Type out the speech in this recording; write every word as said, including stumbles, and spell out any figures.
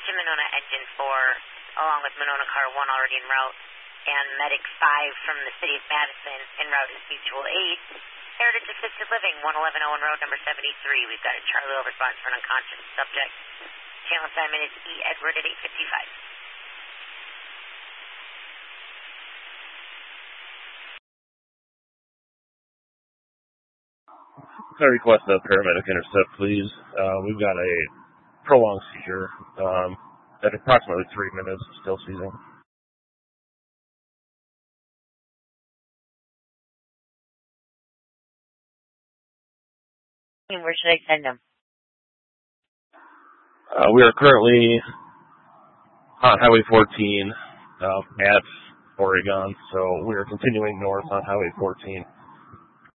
Attention Monona Engine four, along with Monona Car one already en route, and Medic five from the City of Madison en route is Mutual Aid. Heritage Assisted Living, one eleven Owen Road, number seventy-three. We've got a Charlie L response for an unconscious subject. Channel assignment is E. Edward at eight fifty-five. I request a paramedic intercept, please. Uh, we've got a prolonged seizure um, at approximately three minutes, still seizing. Where should I send them? Uh, we are currently on Highway fourteen uh, at Oregon, so we are continuing north on Highway fourteen.